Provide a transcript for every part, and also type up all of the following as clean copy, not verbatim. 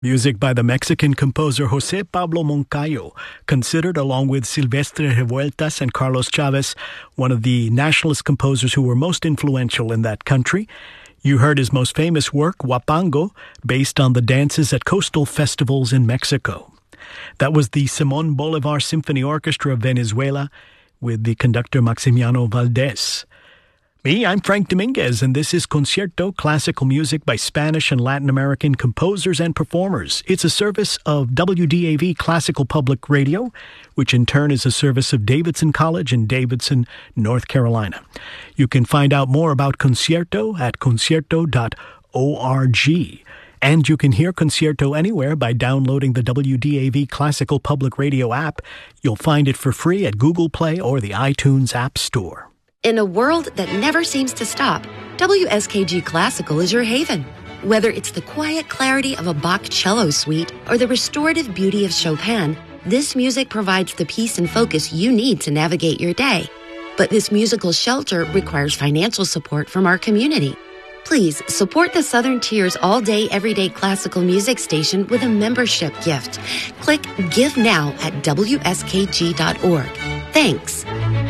Music by the Mexican composer José Pablo Moncayo, considered along with Silvestre Revueltas and Carlos Chavez, one of the nationalist composers who were most influential in that country. You heard his most famous work, Huapango, based on the dances at coastal festivals in Mexico. That was the Simón Bolívar Symphony Orchestra of Venezuela with the conductor Maximiano Valdés. Me, I'm Frank Dominguez, and this is Concierto, classical music by Spanish and Latin American composers and performers. It's a service of WDAV Classical Public Radio, which in turn is a service of Davidson College in Davidson, North Carolina. You can find out more about Concierto at concierto.org. And you can hear Concierto anywhere by downloading the WDAV Classical Public Radio app. You'll find it for free at Google Play or the iTunes App Store. In a world that never seems to stop, WSKG Classical is your haven. Whether it's the quiet clarity of a Bach cello suite or the restorative beauty of Chopin, this music provides the peace and focus you need to navigate your day. But this musical shelter requires financial support from our community. Please support the Southern Tier's all-day, everyday classical music station with a membership gift. Click Give Now at WSKG.org. Thanks.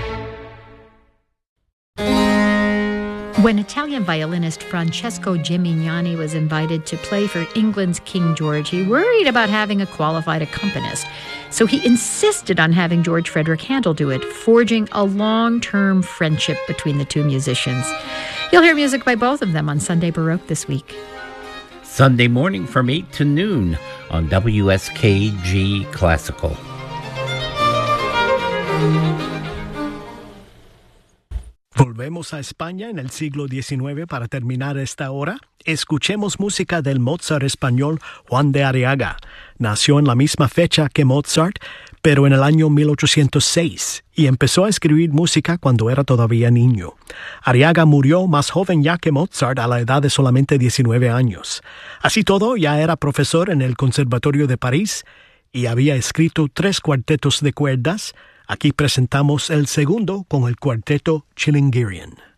When Italian violinist Francesco Gimignani was invited to play for England's King George, he worried about having a qualified accompanist. So he insisted on having George Frederick Handel do it, forging a long-term friendship between the two musicians. You'll hear music by both of them on Sunday Baroque this week. Sunday morning from 8 to noon on WSKG Classical. Volvemos a España en el siglo XIX para terminar esta hora. Escuchemos música del Mozart español Juan de Arriaga. Nació en la misma fecha que Mozart, pero en el año 1806, y empezó a escribir música cuando era todavía niño. Arriaga murió más joven ya que Mozart a la edad de solamente 19 años. Así todo, ya era profesor en el Conservatorio de París y había escrito 3 cuartetos de cuerdas. Aquí presentamos el segundo con el cuarteto Chilingirian.